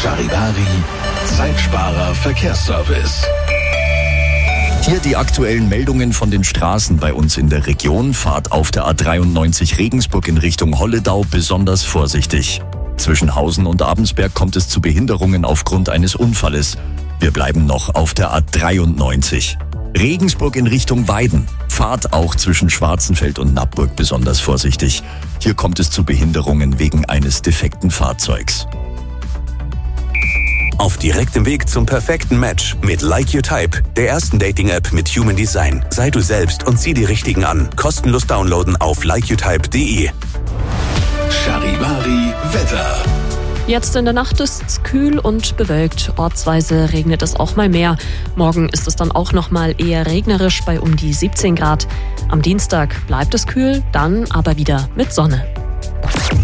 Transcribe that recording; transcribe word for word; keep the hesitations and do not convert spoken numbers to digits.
Charivari, Zeitsparer Verkehrsservice. Hier die aktuellen Meldungen von den Straßen bei uns in der Region. Fahrt auf der A dreiundneunzig Regensburg in Richtung Holledau besonders vorsichtig. Zwischen Hausen und Abensberg kommt es zu Behinderungen aufgrund eines Unfalles. Wir bleiben noch auf der A dreiundneunzig. Regensburg in Richtung Weiden. Fahrt auch zwischen Schwarzenfeld und Nappburg besonders vorsichtig. Hier kommt es zu Behinderungen wegen eines defekten Fahrzeugs. Auf direktem Weg zum perfekten Match mit Like Your Type, der ersten Dating-App mit Human Design. Sei du selbst und zieh die Richtigen an. Kostenlos downloaden auf like your type punkt de. Charivari Wetter. Jetzt in der Nacht ist es kühl und bewölkt. Ortsweise regnet es auch mal mehr. Morgen ist es dann auch noch mal eher regnerisch bei um die siebzehn Grad. Am Dienstag bleibt es kühl, dann aber wieder mit Sonne.